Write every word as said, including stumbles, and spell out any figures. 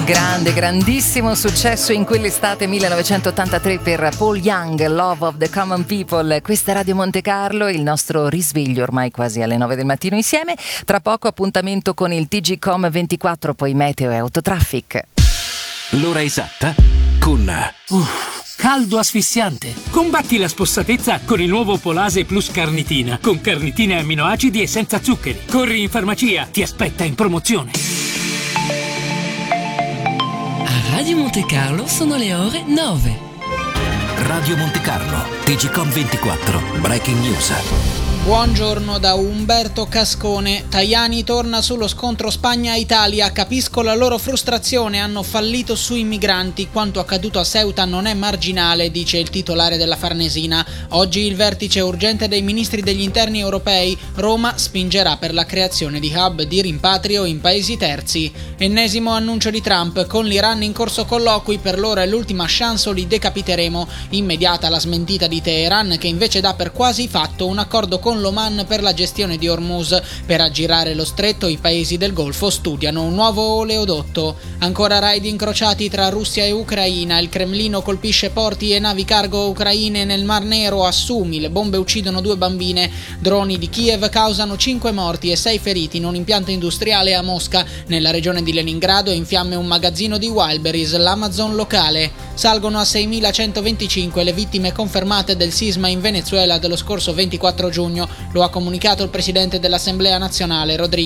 Grande, grandissimo successo in quell'estate millenovecentottantatré per Paul Young, Love of the Common People. Questa è Radio Monte Carlo, il nostro risveglio ormai quasi alle nove del mattino insieme. Tra poco appuntamento con il T G Com ventiquattro, poi meteo e autotraffic. L'ora esatta con... Uff, caldo asfissiante. Combatti la spossatezza con il nuovo Polase Plus Carnitina, con carnitina e amminoacidi e senza zuccheri. Corri in farmacia, ti aspetta in promozione. A Radio Monte Carlo sono le ore nove. Radio Monte Carlo, T G Com ventiquattro, Breaking News. Buongiorno da Umberto Cascone. Tajani torna sullo scontro Spagna-Italia. Capisco la loro frustrazione, hanno fallito sui migranti. Quanto accaduto a Ceuta non è marginale, dice il titolare della Farnesina. Oggi il vertice urgente dei ministri degli interni europei. Roma spingerà per la creazione di hub di rimpatrio in paesi terzi. Ennesimo annuncio di Trump. Con l'Iran in corso colloqui, per loro è l'ultima chance o li decapiteremo. Immediata la smentita di Teheran, che invece dà per quasi fatto un accordo con l'Oman per la gestione di Hormuz. Per aggirare lo stretto i paesi del Golfo studiano un nuovo oleodotto. Ancora raid incrociati tra Russia e Ucraina. Il Cremlino colpisce porti e navi cargo ucraine nel Mar Nero a Sumi. Le bombe uccidono due bambine. Droni di Kiev causano cinque morti e sei feriti in un impianto industriale a Mosca. Nella regione di Leningrado è in fiamme un magazzino di Wildberries, l'Amazon locale. Salgono a seimilacentoventicinque le vittime confermate del sisma in Venezuela dello scorso ventiquattro giugno. Lo ha comunicato il presidente dell'Assemblea nazionale, Rodríguez